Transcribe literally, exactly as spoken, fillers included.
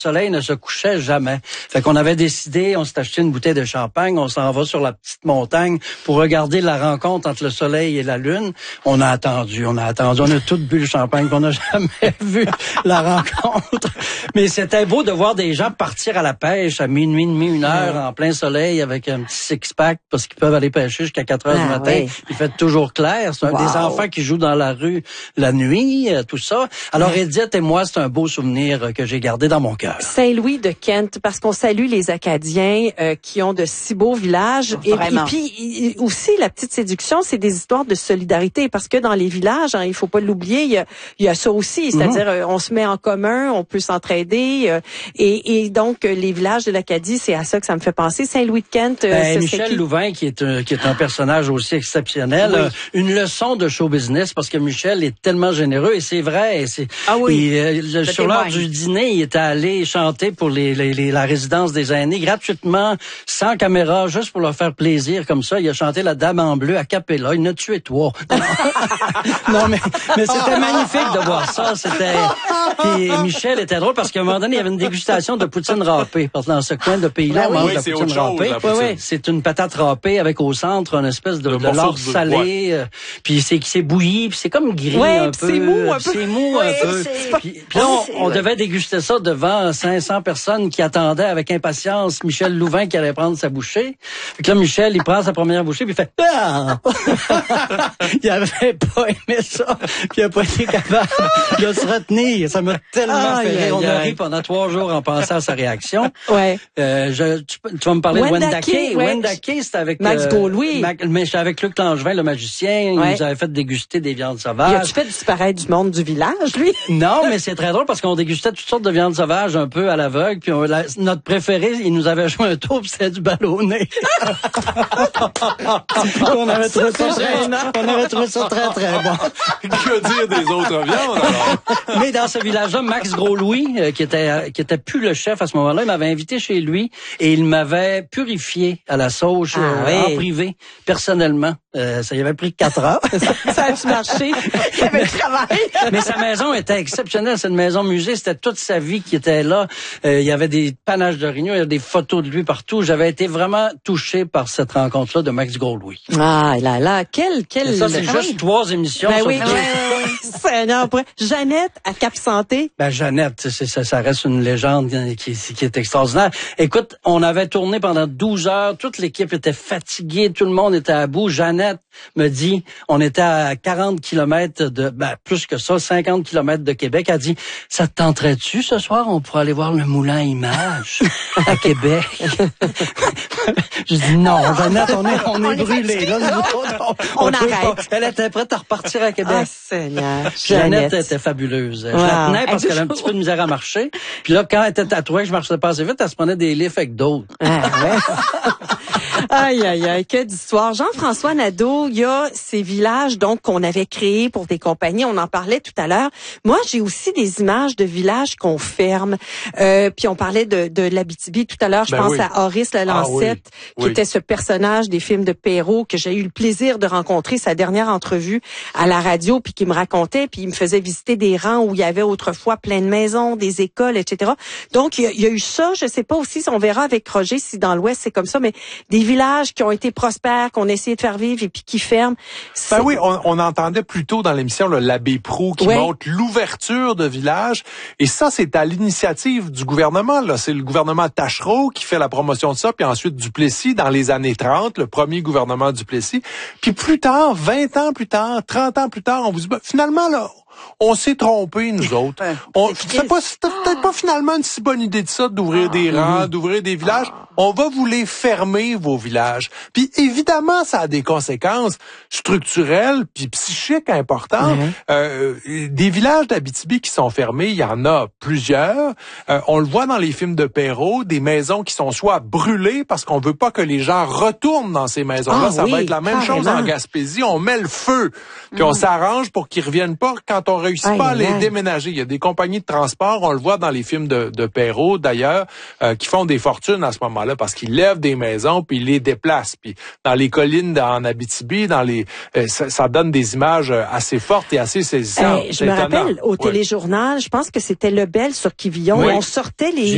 soleil ne se couchait jamais. Fait qu'on avait décidé, on s'est acheté une bouteille de champagne, on s'en va sur la petite montagne pour regarder la rencontre entre le soleil et la lune. On a attendu, on a attendu, on a tous bu le champagne, qu'on n'a jamais vu la rencontre. Mais c'était beau de voir des gens partir à la pêche à minuit, demi, une heure, en plein soleil, avec un petit six-pack, parce qu'ils peuvent aller pêcher jusqu'à quatre heures ah, du matin. Oui. Il fait toujours clair. C'est un wow. des enfants qui jouent dans la rue la nuit, tout ça. Alors, Edith et moi, c'est un beau souvenir que j'ai gardé dans mon cœur. Saint-Louis de Kent, parce qu'on salue les Acadiens euh, qui ont de si beaux villages. Et, et puis aussi, la petite séduction, c'est des histoires de solidarité, parce que dans les villages, hein, il faut pas l'oublier, il y a, il y a ça aussi, c'est-à-dire mm-hmm. euh, on se met en commun, on peut s'entraider. Euh, et, et donc, euh, les villages de l'Acadie, c'est à ça que ça me fait penser. Saint-Louis de Kent, euh, ben, Michel qui... Louvain, qui est, un, qui est un personnage aussi exceptionnel, oui. euh, une leçon de show business, parce que Michel est tellement généreux, et c'est vrai. Et c'est, ah oui. Et, euh, sur l'heure du dîner, il est allé chanter pour les, les, les, la résidence des aînés gratuitement, sans caméra, juste pour leur faire plaisir comme ça. Il a chanté La Dame en bleu à cappella. Il n'a tué toi. Non, mais, mais c'était magnifique de voir ça. C'était. Puis Michel était drôle parce qu'à un moment donné, il y avait une dégustation de poutine râpée. Parce que dans ce coin de pays-là, on mange oui, de la poutine râpée. Chose, la poutine. Oui, oui. C'est une patate râpée avec au centre une espèce de, de, de lard salé. Ouais. Euh, puis c'est c'est bouilli, puis c'est comme gris ouais, un peu. C'est mou un peu. C'est mou un peu. Puis, puis là, on, on devait déguster ça devant cinq cents personnes qui attendaient avec impatience Michel Louvain qui allait prendre sa bouchée. Puis là, Michel, il prend sa première bouchée, puis il fait ah! Il avait pas aimé ça, puis il a pas été capable de se retenir. Ça m'a tellement ah, fait rire. On a ri pendant trois jours en pensant à sa réaction. Ouais. Euh, je, tu, tu vas me parler Wendake, de Wendake. Ouais. Wendake, c'était avec Max euh, Gaulois. Mais j'étais avec Luc Langevin, le magicien. Ouais. Il nous avait fait déguster des viandes sauvages. Il a-tu fait disparaître du monde du village, lui? Non, mais c'est très drôle parce qu'on dégustait toutes sortes de viandes sauvages un peu à l'aveugle. Puis on, la, notre préféré, il nous avait joué un tour, puis c'était du ballonné. on avait trouvé ça très, on avait trouvé ça très très bon. Que dire des autres viandes alors? Mais dans ce village-là, Max Gros-Louis, euh, qui était qui était plus le chef à ce moment-là, il m'avait invité chez lui et il m'avait purifié à la sauge ah, euh, oui. en privé, personnellement. Euh, ça y avait pris quatre heures. Ça a-tu marché? Il avait le travail. Mais sa maison était exceptionnelle. C'est une maison musée. C'était toute sa vie qui était là. Euh, il y avait des panaches d'orignaux, il y avait des photos de lui partout. J'avais été vraiment touché par cette rencontre-là de Max Gros-Louis. Ah là là, quel quel. Et ça c'est ah, juste oui. trois émissions. Ben oui, oui, oui. Seigneur, Jeannette à Cap Santé. Ben Jeannette, c'est, ça, ça reste une légende qui, qui est extraordinaire. Écoute, on avait tourné pendant douze heures. Toute l'équipe était fatiguée, tout le monde était à bout. Jeannette me dit, on était à quarante kilomètres de, ben, plus que ça, cinquante kilomètres de Québec. Elle dit, ça te tenterait-tu ce soir? On pourrait aller voir le Moulin Image à Québec. Je dis, non, Jeannette, on est, on est on brûlés, là. On, on, on arrête. Pas. Elle était prête à repartir à Québec. Ah, Seigneur. Jeannette était fabuleuse. Wow. Je la tenais parce qu'elle a un petit peu de misère à marcher. Puis là, quand elle était tatouée, je marchais pas assez vite, elle se prenait des lifts avec d'autres. Ah, ouais. Aïe, aïe, aïe, que d'histoire. Jean-François Nadeau, il y a ces villages donc qu'on avait créés pour des compagnies. On en parlait tout à l'heure. Moi, j'ai aussi des images de villages qu'on ferme. Euh, puis on parlait de, de l'Abitibi tout à l'heure. Je ben pense oui. à Horace Le Lancette, ah, oui. qui oui. était ce personnage des films de Perrault que j'ai eu le plaisir de rencontrer, sa dernière entrevue à la radio, puis qui me racontait, puis il me faisait visiter des rangs où il y avait autrefois plein de maisons, des écoles, et cetera. Donc, il y a, il y a eu ça. Je sais pas aussi si on verra avec Roger si dans l'Ouest c'est comme ça, mais des villages qui ont été prospères, qu'on a essayé de faire vivre et puis qui ferment. C'est... Ben oui, on, on entendait plus tôt dans l'émission le l'abbé Proulx qui oui. montre l'ouverture de villages. Et ça, c'est à l'initiative du gouvernement. Là, c'est le gouvernement Taschereau qui fait la promotion de ça, puis ensuite Duplessis dans les années trente, le premier gouvernement Duplessis. Puis plus tard, vingt ans plus tard, trente ans plus tard, on vous dit, ben, finalement, là, on s'est trompé, nous autres. On, c'est pas, c'est peut-être pas finalement une si bonne idée de ça, d'ouvrir des rangs, d'ouvrir des villages. On va vous les fermer, vos villages. Puis évidemment, ça a des conséquences structurelles puis psychiques importantes. Mm-hmm. Euh, des villages d'Abitibi qui sont fermés, il y en a plusieurs. Euh, on le voit dans les films de Perrault, des maisons qui sont soit brûlées parce qu'on veut pas que les gens retournent dans ces maisons-là. Ah, ça oui, va être la même carrément. chose en Gaspésie. On met le feu, puis mm. on s'arrange pour qu'ils reviennent pas quand on réussit aïe, pas à les aïe. déménager. Il y a des compagnies de transport, on le voit dans les films de, de Perrault d'ailleurs, euh, qui font des fortunes à ce moment-là parce qu'ils lèvent des maisons puis ils les déplacent. Puis dans les collines en Abitibi, dans les, euh, ça, ça donne des images assez fortes et assez saisissantes. Euh, je me étonnant. rappelle au oui. téléjournal, je pense que c'était Lebel sur Quivillon, oui. on sortait les